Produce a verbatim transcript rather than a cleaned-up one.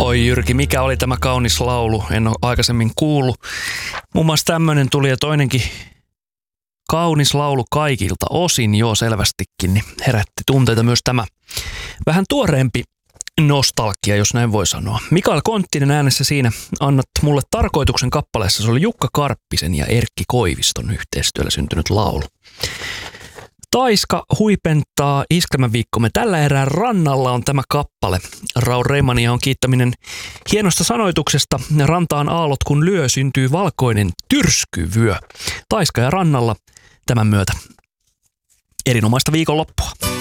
Oi Jyrki, mikä oli tämä kaunis laulu? En ole aikaisemmin kuullut. Muun muassa tämmöinen tuli ja toinenkin kaunis laulu kaikilta osin, joo selvästikin, niin herätti tunteita myös tämä vähän tuoreempi nostalgia, jos näin voi sanoa. Mikael Konttinen äänessä siinä annat mulle tarkoituksen kappaleessa. Se oli Jukka Karppisen ja Erkki Koiviston yhteistyöllä syntynyt laulu. Taiska huipentaa Iskelmäviikkomme. Tällä erää rannalla on tämä kappale. Raul Reimania on kiittäminen hienosta sanoituksesta. Rantaan aallot kun lyö, syntyy valkoinen tyrskyvyö. Taiska ja rannalla tämän myötä. Erinomaista viikonloppua.